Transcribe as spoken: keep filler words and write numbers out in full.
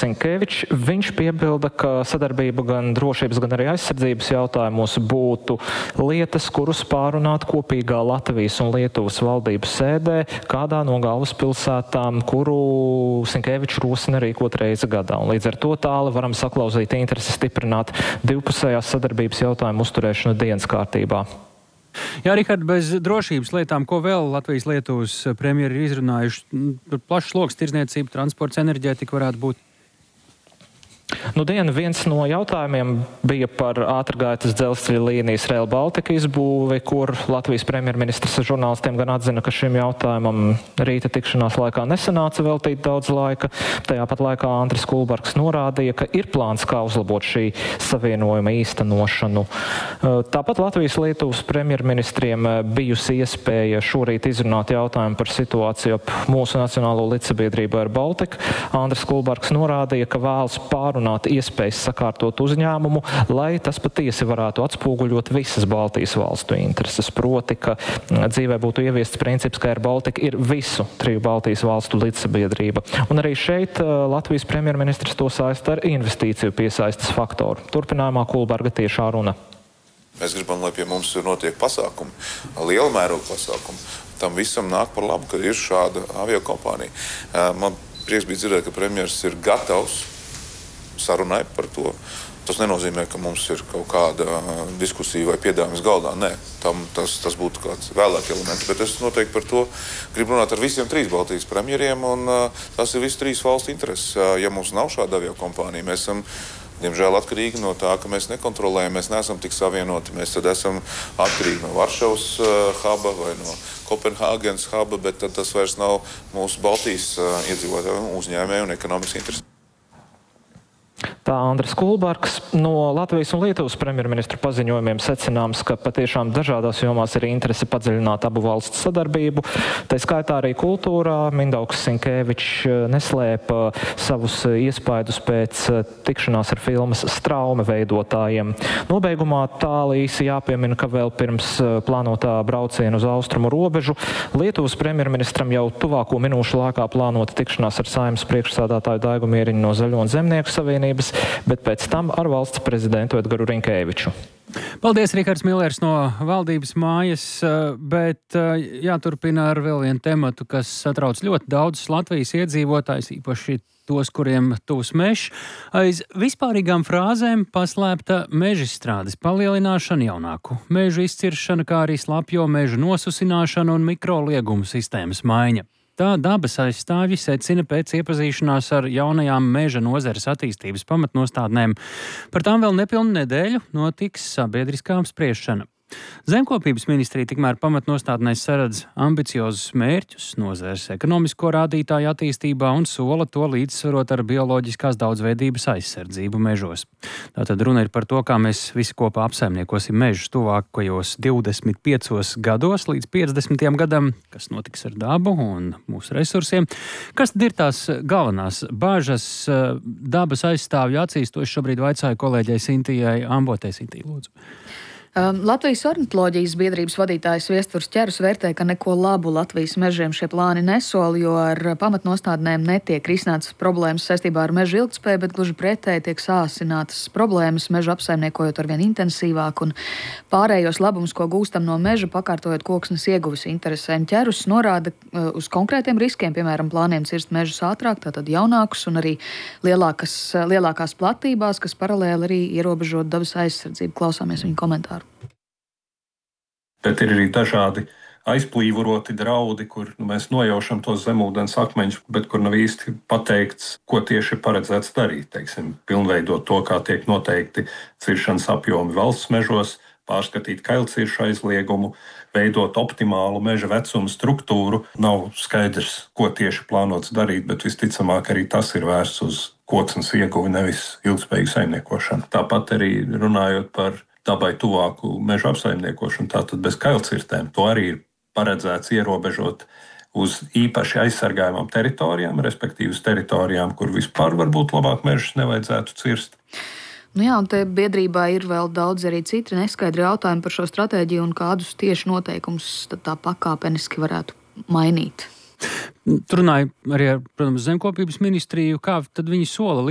Sinkevičs. Viņš piebilda, ka sadarbība gan drošības, gan arī aizsardzības jautājumos būtu lietas, kurus pārunāt kopīgā Latvijas un Lietuvas valdības sēdē, kādā no galvaspilsētām, kuru Sinkevičs rosina rīkot reizi gadā. Un līdz ar to tāli varam saklausīt interesi stiprināt divpusējās sadarbības jautājumu uzturēšanu dienas kārtībā. Jā, Rihard, bez drošības lietām, ko vēl Latvijas-Lietuvas premjeri ir izrunājuši? Plašs loks, tirzniecība, transports, enerģētika varētu būt. Nu, diena viens no jautājumiem bija par ātrgaitas dzelzceļa līnijas Rail Baltica izbūvi, kur Latvijas premjerministrs žurnālistiem gan atzina, ka šim jautājumam rīta tikšanās laikā nesanāca veltīt daudz laika. Tajā pat laikā Andris Kulbergs norādīja, ka ir plāns, kā uzlabot šī savienojuma īstenošanu. Tāpat Latvijas-Lietuvas premjerministriem bijusi iespēja šorīt izrunāt jautājumu par situāciju ap mūsu nacionālo līdzsabiedrību Air Baltica. Andris Kulbergs norādīja, ka vēlas pārunāt iespējas sakārtot uzņēmumu, lai tas patiesi varētu atspoguļot visas Baltijas valstu intereses. Proti, ka dzīvē būtu ieviests princips, ka Air Baltica ir visu triju Baltijas valstu līdzsabiedrība. Un arī šeit Latvijas premjerministrs to saista ar investīciju piesaistes faktoru. Turpinājumā Kulberga tiešā runa. Mēs gribam, lai pie mums notiek pasākumi, liela mēroga pasākumi. Tam visam nāk par labu, ka ir šāda aviokompānija. Man prieks bija dzirdēt, ka premjers ir gatavs sarunai par to. Tas nenozīmē, ka mums ir kaut kāda diskusija vai piedāvājums galdā. Nē, tam tas, tas būtu kāds vēlāk elements. Bet es noteikti par to gribu runāt ar visiem trīs Baltijas premjeriem, un uh, tas ir visu trīs valstu intereses. Uh, ja mums nav šāda aviokompānija, mēs esam, diemžēl, atkarīgi no tā, ka mēs nekontrolējam, mēs neesam tik savienoti. Mēs tad esam atkarīgi no Varšavas uh, huba vai no Kopenhāgenes huba, bet tad tas vairs nav mūsu Baltijas uh, iedzīvotāju uzņēmēju un ekonomikas intereses. Tā Andris Kulbergs. No Latvijas un Lietuvas premjerministru paziņojumiem secināms, ka patiešām dažādās jomās ir interese padziļināt abu valstu sadarbību. Tā skaitā arī kultūrā. Mindaugs Sinkevičs neslēpa savus iespaidus pēc tikšanās ar filmas Straume veidotājiem. Nobeigumā tāli īsi jāpiemina, ka vēl pirms plānotā brauciena uz austrumu robežu Lietuvas premjerministram jau tuvāko minūšu laikā plānota tikšanās ar Saeimas priekšsēdētāju Daigu Mieriņu no Zaļo un Zemnieku savienības, bet pēc tam ar valsts prezidentu Edgaru Rinkēviču. Paldies, Rihards Millers no valdības mājas, bet jāturpina ar vēl vienu tematu, kas satrauc ļoti daudzus Latvijas iedzīvotājus, īpaši tos, kuriem tuvs mežs. Aiz vispārīgām frāzēm paslēpta mežizstrādes palielināšana, jaunāku mežu izciršana, kā arī slapjo mežu nosusināšana un mikroliegumu sistēmas maiņa. Tā dabas aizstāvji secina pēc iepazīšanās ar jaunajām meža nozares attīstības pamatnostādnēm. Par tām vēl nepilnu nedēļu notiks sabiedriskā apspriešana. Zemkopības ministrija tikmēr pamatnostādnēs saredz ambiciozus mērķus nozares ekonomisko rādītāju attīstībā un sola to līdzsvarot ar bioloģiskās daudzveidības aizsardzību mežos. Tātad runa ir par to, kā mēs visi kopā apsaimniekosim mežus tuvākajos divdesmit piecos gados līdz piecdesmitajam gadam, kas notiks ar dabu un mūsu resursiem. Kas tad ir tās galvenās bāžas dabas aizstāvju acīs? To es šobrīd vaicāju kolēģei Sintijai Ambotei. Sintija, lūdzu. Um, Latvijas ornitoloģijas biedrības vadītājs Viesturs Ķerus vērtē, ka neko labu Latvijas mežiem šie plāni nesola, jo ar pamatnostādnēm netiek risinātas problēmas saistībā ar meža ilgtspēju, bet gluži pretēji tiek sāsinātas problēmas mežu apsaimniekojot arvien intensīvāk un pārējos labumus, ko gūstam no meža, pakārtojot koksnes ieguves interesēm. Ķerus norāda uh, uz konkrētiem riskiem, piemēram, plāniem cirst mežus ātrāk, tātad jaunākus un arī lielākas, uh, lielākās platībās, kas paralēli arī ierobežot dabas aizsardzību. Klausāmies viņa komentāru. Bet ir arī dažādi aizplīvuroti draudi, kur nu, mēs nojaušam tos zemūdens akmeņus, bet kur nav īsti pateikts, ko tieši ir paredzēts darīt. Teiksim, pilnveidot to, kā tiek noteikti ciršanas apjomi valsts mežos, pārskatīt kailciršu aizliegumu, veidot optimālu meža vecumu struktūru. Nav skaidrs, ko tieši plānots darīt, bet visticamāk arī tas ir vērsts uz koksnes ieguvi, nevis ilgspējīgu saimniekošanu. Tāpat arī runājot par dabai tuvāku mežu apsaimniekošanu, tātad bez kailcirtēm. To arī ir paredzēts ierobežot uz īpaši aizsargājumām teritorijām, respektīvi uz teritorijām, kur vispār varbūt labāk mežus nevajadzētu cirst. Nu jā, un te biedrībā ir vēl daudz arī citi neskaidri jautājumi par šo stratēģiju un kādus tieši noteikumus tad tā pakāpeniski varētu mainīt. Runāju arī ar, protams, zemkopības ministriju, kā tad viņi sola